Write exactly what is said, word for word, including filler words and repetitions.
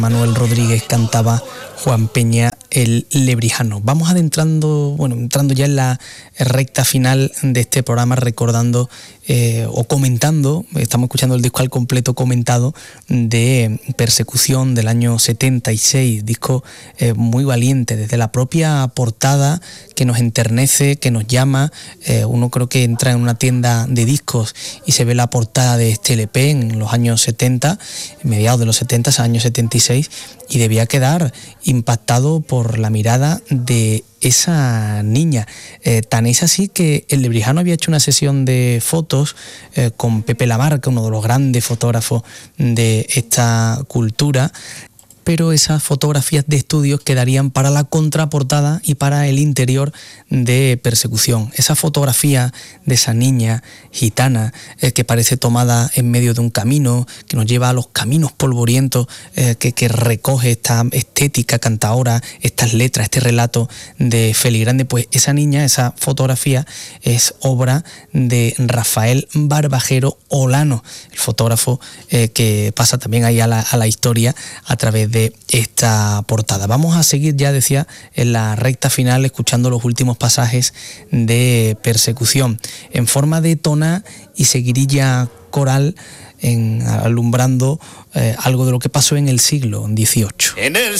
Manuel Rodríguez cantaba Juan Peña el Lebrijano. Vamos adentrando, bueno, entrando ya en la recta final de este programa, recordando eh, o comentando, estamos escuchando el disco al completo comentado de Persecución del año setenta y seis, disco eh, muy valiente, desde la propia portada que nos enternece, que nos llama. Eh, uno creo que entra en una tienda de discos y se ve la portada de este L P en los años setenta, mediados de los setenta, años setenta y seis, y debía quedar impactado por la mirada de esa niña. Eh, tan es así que el Lebrijano había hecho una sesión de fotos eh, con Pepe Lamarca, uno de los grandes fotógrafos de esta cultura, pero esas fotografías de estudios quedarían para la contraportada y para el interior de Persecución. Esa fotografía de esa niña gitana eh, que parece tomada en medio de un camino, que nos lleva a los caminos polvorientos, eh, que, que recoge esta estética cantaora, estas letras, este relato de Félix Grande, pues esa niña, esa fotografía es obra de Rafael Barbajero Olano, el fotógrafo eh, que pasa también ahí a la, a la historia a través de esta portada. Vamos a seguir, ya decía, en la recta final, escuchando los últimos pasajes de Persecución en forma de tona y seguirilla coral, en, alumbrando eh, algo de lo que pasó en el siglo dieciocho. En el